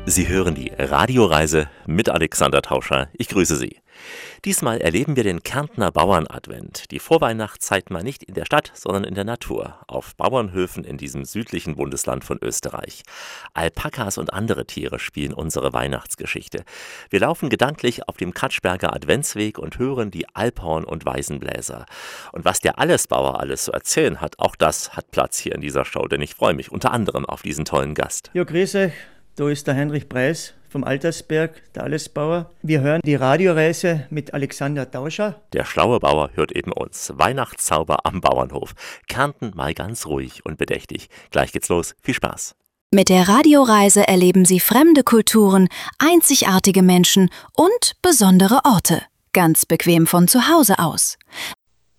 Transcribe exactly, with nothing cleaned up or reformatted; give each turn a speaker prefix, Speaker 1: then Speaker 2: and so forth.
Speaker 1: Sie hören die Radioreise mit Alexander Tauscher. Ich grüße Sie. Diesmal erleben wir den Kärntner Bauernadvent. Die Vorweihnachtszeit mal nicht in der Stadt, sondern in der Natur. Auf Bauernhöfen in diesem südlichen Bundesland von Österreich. Alpakas und andere Tiere spielen unsere Weihnachtsgeschichte. Wir laufen gedanklich auf dem Katschberger Adventsweg und hören die Alphorn- und Weisenbläser. Und was der Allesbauer alles zu erzählen hat, auch das hat Platz hier in dieser Show. Denn ich freue mich unter anderem auf diesen tollen Gast.
Speaker 2: Ja, grüß euch. Da ist der Heinrich Preis vom Altersberg, der Allesbauer. Wir hören die Radioreise mit Alexander Tauscher.
Speaker 1: Der schlaue Bauer hört eben uns. Weihnachtszauber am Bauernhof. Kärnten mal ganz ruhig und bedächtig. Gleich geht's los. Viel Spaß.
Speaker 3: Mit der Radioreise erleben Sie fremde Kulturen, einzigartige Menschen und besondere Orte. Ganz bequem von zu Hause aus.